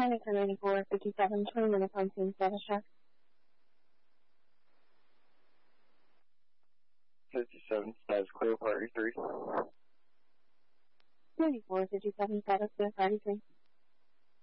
China 1094-57, 20 minutes on scene, status check. 57, status clear, party 3. 94-57, status clear, party 3.